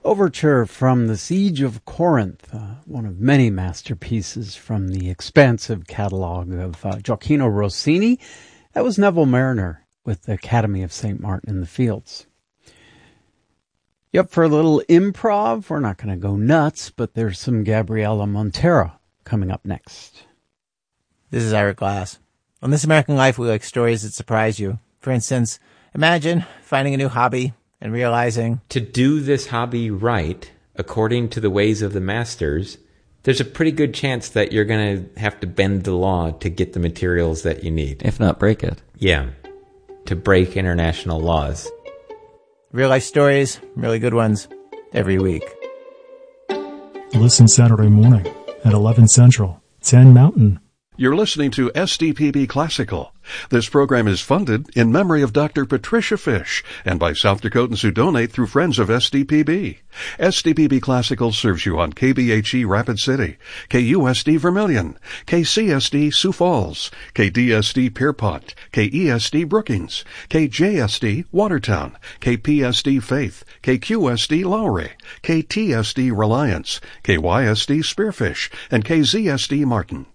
Overture from The Siege of Corinth, one of many masterpieces from the expansive catalog of Gioacchino Rossini. That was Neville Marriner with the Academy of St. Martin in the Fields. You up for a little improv? We're not going to go nuts, but there's some Gabriela Montero coming up next. This is Eric Glass. On This American Life, we like stories that surprise you. For instance, imagine finding a new hobby and realizing to do this hobby right, according to the ways of the masters, there's a pretty good chance that you're going to have to bend the law to get the materials that you need. If not break it. Yeah, to break international laws. Real life stories, really good ones, every week. Listen Saturday morning at 11 Central, 10 Mountain. You're listening to SDPB Classical. This program is funded in memory of Dr. Patricia Fish and by South Dakotans who donate through Friends of SDPB. SDPB Classical serves you on KBHE Rapid City, KUSD Vermilion, KCSD Sioux Falls, KDSD Pierpont, KESD Brookings, KJSD Watertown, KPSD Faith, KQSD Lowry, KTSD Reliance, KYSD Spearfish, and KZSD Martin.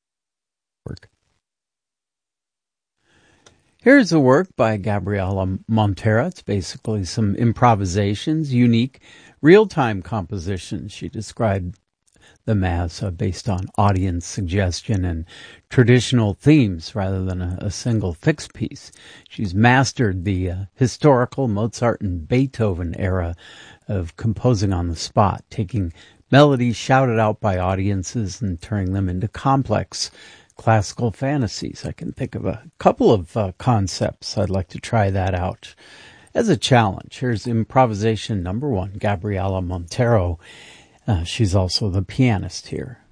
Here's a work by Gabriela Montero. It's basically some improvisations, unique, real-time compositions. She described them as based on audience suggestion and traditional themes rather than a single fixed piece. She's mastered the historical Mozart and Beethoven era of composing on the spot, taking melodies shouted out by audiences and turning them into complex classical fantasies. I can think of a couple of concepts. I'd like to try that out as a challenge. Here's improvisation number 1, Gabriela Montero. She's also the pianist here.